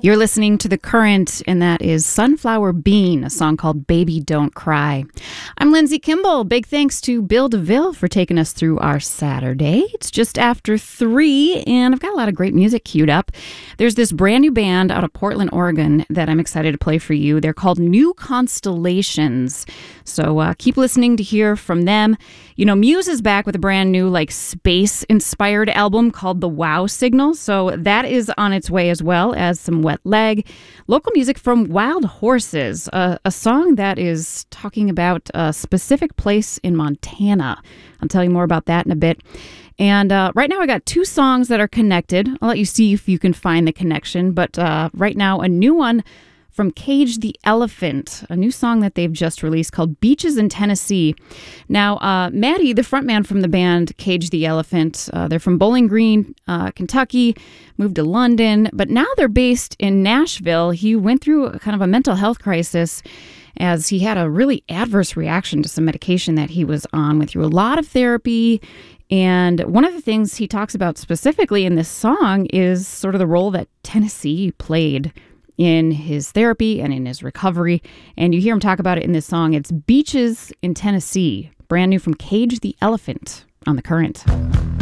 You're listening to The Current, and that is Sunflower Bean, a song called Baby Don't Cry. I'm Lindsay Kimball. Big thanks to Bill DeVille for taking us through our Saturday. It's just after 3, and I've got a lot of great music queued up. There's this brand new band out of Portland, Oregon that I'm excited to play for you. They're called New Constellations, so keep listening to hear from them. You know, Muse is back with a brand new, space-inspired album called The Wow Signal, so that is on its way, as well as some Wet Leg. Local music from Wild Horses, a song that is talking about a specific place in Montana. I'll tell you more about that in a bit. And right now I got 2 songs that are connected. I'll let you see if you can find the connection. But right now, a new one from Cage the Elephant, a new song that they've just released called Beaches in Tennessee. Now, Maddie, the frontman from the band Cage the Elephant, they're from Bowling Green, Kentucky, moved to London, but now they're based in Nashville. He went through kind of a mental health crisis as he had a really adverse reaction to some medication that he was on, went through a lot of therapy. And one of the things he talks about specifically in this song is sort of the role that Tennessee played in his therapy and in his recovery. And you hear him talk about it in this song. It's Beaches in Tennessee, brand new from Cage the Elephant on The Current.